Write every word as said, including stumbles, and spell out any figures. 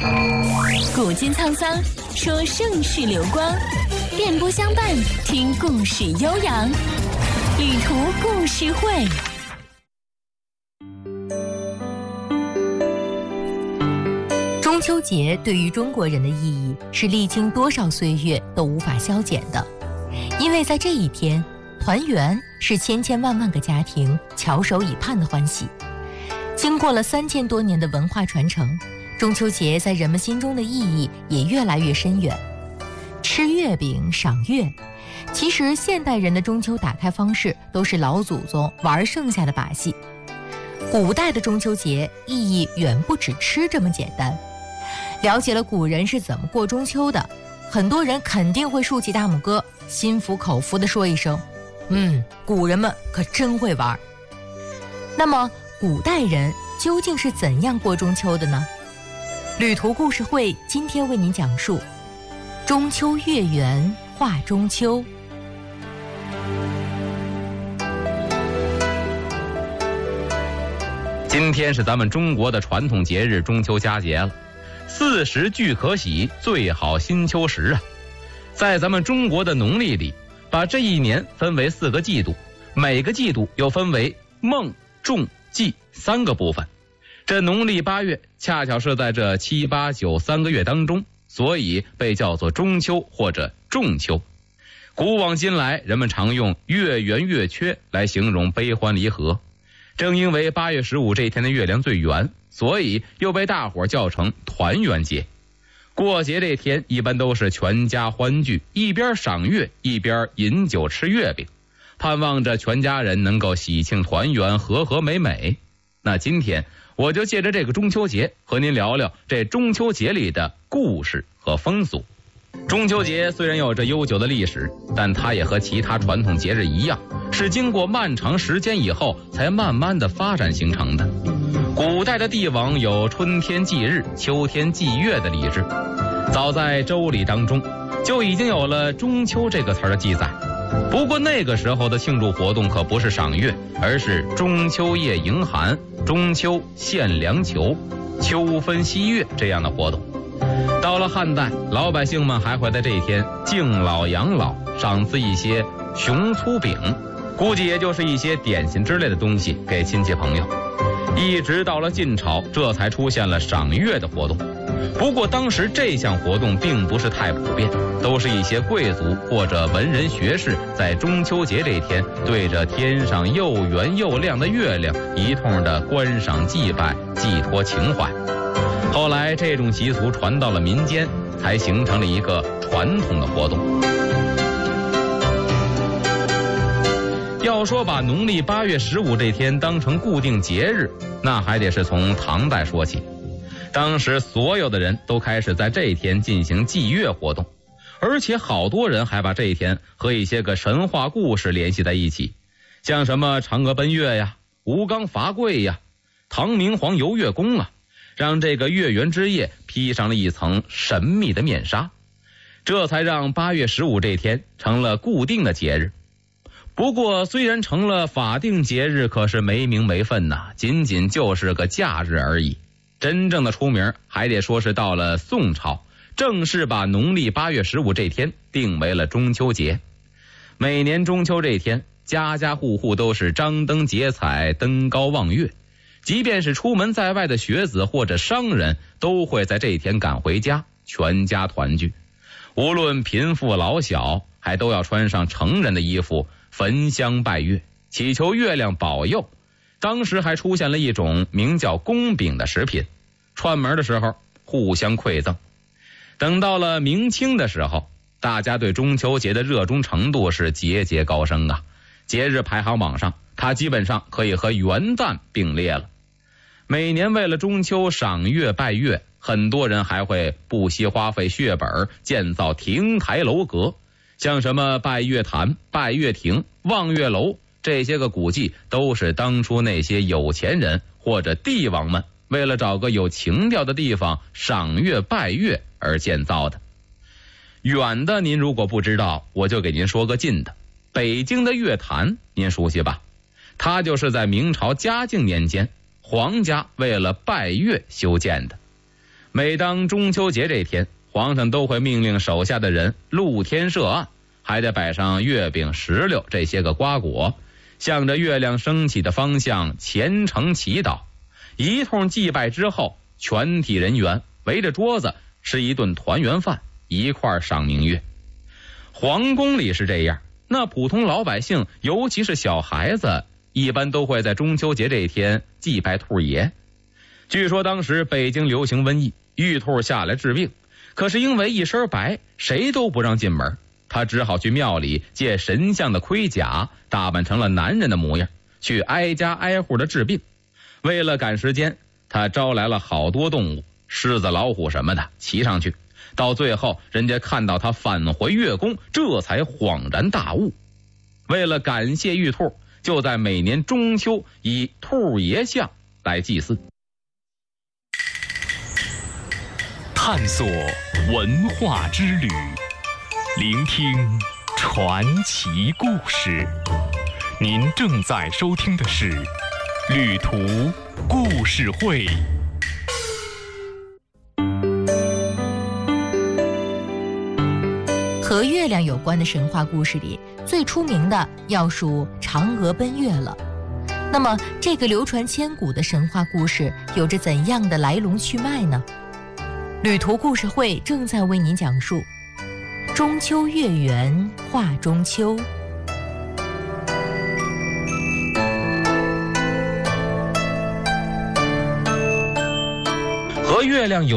古今沧桑，说盛世流光；电波相伴，听故事悠扬。旅途故事会。中秋节对于中国人的意义是历经多少岁月都无法消减的，因为在这一天，团圆是千千万万个家庭翘首以盼的欢喜。经过了三千多年的文化传承，中秋节在人们心中的意义也越来越深远。吃月饼、赏月，其实现代人的中秋打开方式都是老祖宗玩剩下的把戏。古代的中秋节意义远不止吃这么简单。了解了古人是怎么过中秋的，很多人肯定会竖起大拇哥，心服口服地说一声：嗯，古人们可真会玩。那么古代人究竟是怎样过中秋的呢？旅途故事会今天为您讲述中秋月圆话中秋。 今天是咱们中国的传统节日中秋佳节了，四时俱可喜，最好新秋时啊！在咱们中国的农历里，把这一年分为四个季度，每个季度又分为孟、仲、季三个部分。这农历八月恰巧是在这七八九三个月当中，所以被叫做中秋或者仲秋。古往今来，人们常用月圆月缺来形容悲欢离合。正因为八月十五这天的月亮最圆，所以又被大伙叫成团圆节。过节这天一般都是全家欢聚，一边赏月一边饮酒吃月饼，盼望着全家人能够喜庆团圆，和和美美。那今天我就借着这个中秋节和您聊聊这中秋节里的故事和风俗。中秋节虽然有着悠久的历史，但它也和其他传统节日一样，是经过漫长时间以后才慢慢的发展形成的。古代的帝王有春天祭日、秋天祭月的礼制，早在周礼当中就已经有了中秋这个词儿的记载。不过那个时候的庆祝活动可不是赏月，而是中秋夜迎寒、中秋献良球、秋分夕月这样的活动。到了汉代，老百姓们还会在这一天敬老养老，赏赐一些熊粗饼，估计也就是一些点心之类的东西给亲戚朋友。一直到了晋朝，这才出现了赏月的活动。不过当时这项活动并不是太普遍，都是一些贵族或者文人学士在中秋节这天对着天上又圆又亮的月亮一通的观赏祭拜，寄托情怀。后来这种习俗传到了民间，才形成了一个传统的活动。要说把农历八月十五这天当成固定节日，那还得是从唐代说起。当时所有的人都开始在这一天进行祭月活动，而且好多人还把这一天和一些个神话故事联系在一起，像什么嫦娥奔月呀、吴刚伐桂呀、唐明皇游月宫啊，让这个月圆之夜披上了一层神秘的面纱，这才让八月十五这天成了固定的节日。不过虽然成了法定节日，可是没名没分呐、啊，仅仅就是个假日而已。真正的出名还得说是到了宋朝，正式把农历八月十五这天定为了中秋节。每年中秋这天，家家户户都是张灯结彩，登高望月，即便是出门在外的学子或者商人，都会在这一天赶回家，全家团聚。无论贫富老小，还都要穿上成人的衣服，焚香拜月，祈求月亮保佑。当时还出现了一种名叫宫饼的食品，串门的时候互相馈赠。等到了明清的时候，大家对中秋节的热衷程度是节节高升啊！节日排行榜上，它基本上可以和元旦并列了。每年为了中秋赏月拜月，很多人还会不惜花费血本建造亭台楼阁，像什么拜月坛、拜月亭、望月楼，这些个古迹都是当初那些有钱人或者帝王们为了找个有情调的地方赏月拜月而建造的。远的您如果不知道，我就给您说个近的。北京的月坛您熟悉吧？它就是在明朝嘉靖年间皇家为了拜月修建的。 每当中秋节这天，皇上都会命令手下的人露天设案，还得摆上月饼、石榴这些个瓜果，向着月亮升起的方向虔诚祈祷。一通祭拜之后，全体人员围着桌子吃一顿团圆饭，一块赏明月。皇宫里是这样，那普通老百姓，尤其是小孩子，一般都会在中秋节这一天祭拜兔爷。据说当时北京流行瘟疫，玉兔下来治病，可是因为一身白，谁都不让进门，他只好去庙里借神像的盔甲，打扮成了男人的模样，去挨家挨户的治病。为了赶时间，他招来了好多动物，狮子、老虎什么的骑上去。到最后，人家看到他返回月宫，这才恍然大悟。为了感谢玉兔，就在每年中秋以兔爷像来祭祀。 探索文化之旅，聆听传奇故事。您正在收听的是旅途故事会。 和月亮有关的神话故事里，最出名的要数嫦娥奔月了。那么，这个流传千古的神话故事有着怎样的来龙去脉呢？旅途故事会正在为您讲述中秋月圆话中秋。 和月亮有